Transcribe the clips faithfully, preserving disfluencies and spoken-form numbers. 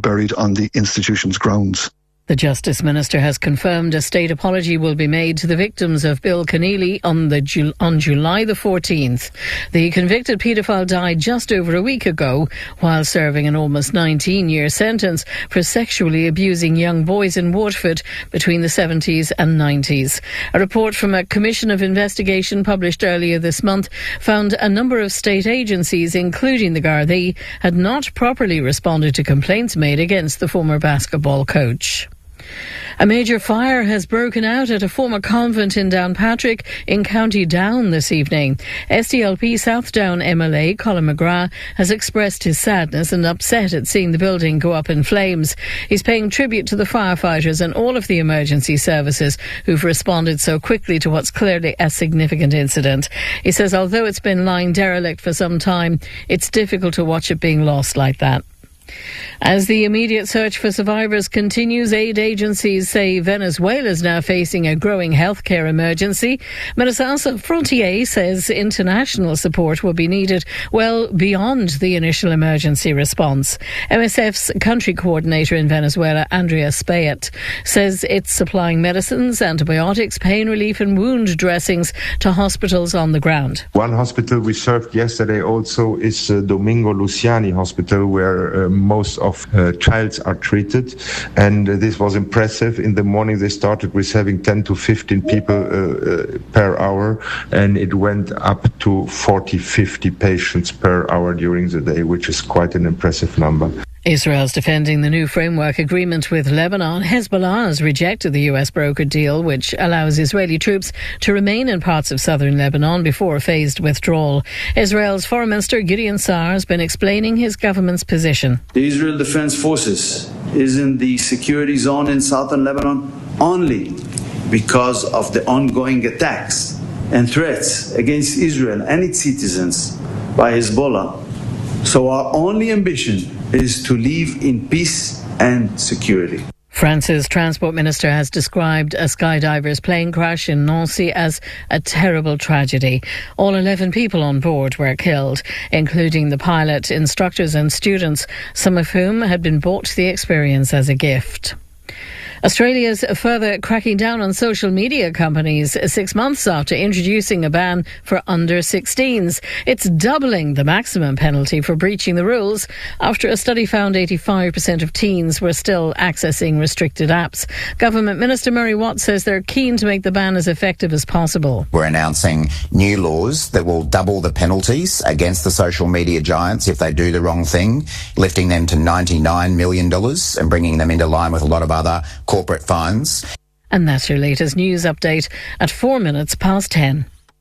buried on the institution's grounds. The Justice Minister has confirmed a state apology will be made to the victims of Bill Keneally on the Ju- on July the fourteenth. The convicted paedophile died just over a week ago while serving an almost nineteen-year sentence for sexually abusing young boys in Waterford between the seventies and nineties. A report from a Commission of Investigation published earlier this month found a number of state agencies, including the Gardaí, had not properly responded to complaints made against the former basketball coach. A major fire has broken out at a former convent in Downpatrick in County Down this evening. S D L P South Down M L A Colin McGrath has expressed his sadness and upset at seeing the building go up in flames. He's paying tribute to the firefighters and all of the emergency services who've responded so quickly to what's clearly a significant incident. He says although it's been lying derelict for some time, it's difficult to watch it being lost like that. As the immediate search for survivors continues, aid agencies say Venezuela is now facing a growing healthcare emergency. Médecins Frontières says international support will be needed well beyond the initial emergency response. M S F's country coordinator in Venezuela, Andrea Spayet, says it's supplying medicines, antibiotics, pain relief and wound dressings to hospitals on the ground. One hospital we served yesterday also is uh, Domingo Luciani Hospital, where um, most of uh, childs are treated, and uh, this was impressive. In the morning they started with having ten to fifteen people uh, uh, per hour, and it went up to forty, fifty patients per hour during the day, which is quite an impressive number. Israel's defending the new framework agreement with Lebanon. Hezbollah has rejected the U S brokered deal, which allows Israeli troops to remain in parts of southern Lebanon before a phased withdrawal. Israel's Foreign Minister Gideon Sa'ar has been explaining his government's position. The Israel Defense Forces is in the security zone in southern Lebanon only because of the ongoing attacks and threats against Israel and its citizens by Hezbollah. So our only ambition is to live in peace and security. France's transport minister has described a skydiver's plane crash in Nancy as a terrible tragedy. All eleven people on board were killed, including the pilot, instructors and students, some of whom had been bought the experience as a gift. Australia's further cracking down on social media companies six months after introducing a ban for under sixteens. It's doubling the maximum penalty for breaching the rules after a study found eighty-five percent of teens were still accessing restricted apps. Government Minister Murray Watt says they're keen to make the ban as effective as possible. We're announcing new laws that will double the penalties against the social media giants if they do the wrong thing, lifting them to ninety-nine million dollars and bringing them into line with a lot of other corporate fines. And that's your latest news update at four minutes past ten.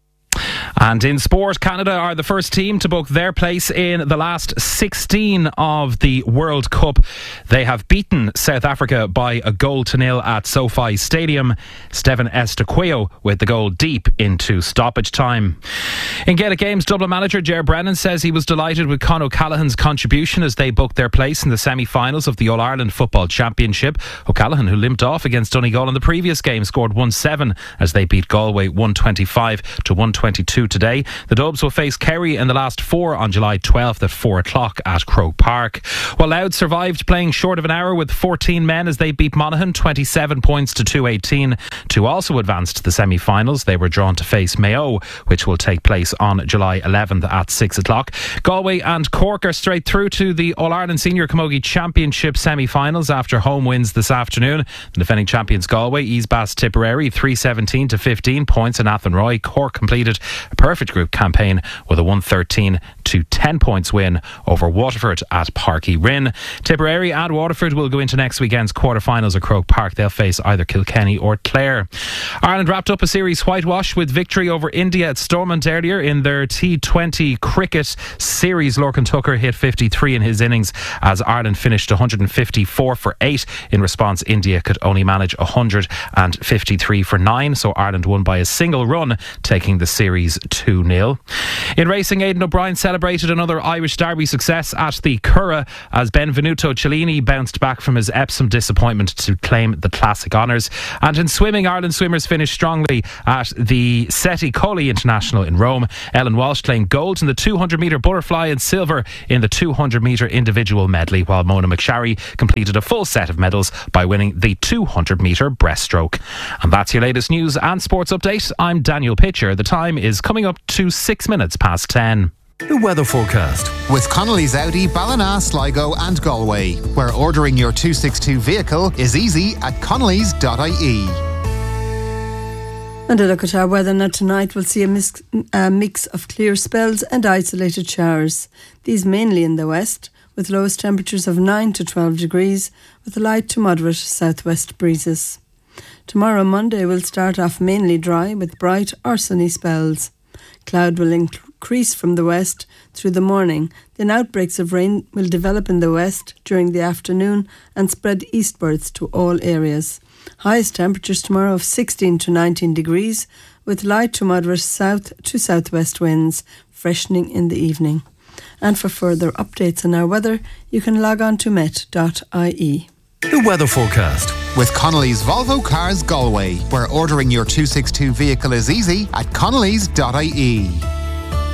And in sport, Canada are the first team to book their place in the last sixteen of the World Cup. They have beaten South Africa by a goal to nil at SoFi Stadium. Steven Estaquio with the goal deep into stoppage time. In Gaelic Games, Dublin manager Ger Brennan says he was delighted with Con O'Callaghan's contribution as they booked their place in the semi-finals of the All-Ireland Football Championship. O'Callaghan, who limped off against Donegal in the previous game, scored one seven as they beat Galway one twenty-five to one twenty-two today. The Dubs will face Kerry in the last four on July twelfth at four o'clock at Croke Park. While Louth survived playing short of an hour with fourteen men as they beat Monaghan twenty-seven points to two eighteen. Two also advanced to the semi-finals. They were drawn to face Mayo, which will take place on July eleventh at six o'clock. Galway and Cork are straight through to the All-Ireland Senior Camogie Championship semi-finals after home wins this afternoon. The defending champions Galway eased past Tipperary three seventeen to fifteen points in Athenroy. Cork completed a perfect group campaign with a one thirteen to ten points win over Waterford at Páirc Uí Rinn. Tipperary and Waterford will go into next weekend's quarter-finals at Croke Park. They'll face either Kilkenny or Clare. Ireland wrapped up a series whitewash with victory over India at Stormont earlier in their T twenty cricket series. Lorcan Tucker hit fifty-three in his innings as Ireland finished one hundred fifty-four for eight. In response, India could only manage one hundred fifty-three for nine, so Ireland won by a single run, taking the series two nil. In racing, Aidan O'Brien celebrated celebrated another Irish Derby success at the Curragh as Benvenuto Cellini bounced back from his Epsom disappointment to claim the classic honours. And in swimming, Ireland swimmers finished strongly at the Seti Colli International in Rome. Ellen Walsh claimed gold in the two hundred metre butterfly and silver in the two hundred metre individual medley, while Mona McSharry completed a full set of medals by winning the two hundred metre breaststroke. And that's your latest news and sports update. I'm Daniel Pitcher. The time is coming up to six minutes past ten. The weather forecast with Connolly's Audi, Ballina, Sligo and Galway, where ordering your two sixty-two vehicle is easy at connellys dot I E. And a look at our weather now. Tonight we'll see a mix, a mix of clear spells and isolated showers. These mainly in the west, with lowest temperatures of nine to twelve degrees, with light to moderate southwest breezes. Tomorrow, Monday, will start off mainly dry with bright or sunny spells. Cloud will increase from the west through the morning. Then outbreaks of rain will develop in the west during the afternoon and spread eastwards to all areas. Highest temperatures tomorrow of sixteen to nineteen degrees, with light to moderate south to southwest winds, freshening in the evening. And for further updates on our weather, you can log on to met dot I E. The weather forecast with Connolly's Volvo Cars Galway, where ordering your two sixty-two vehicle is easy at connellys dot I E.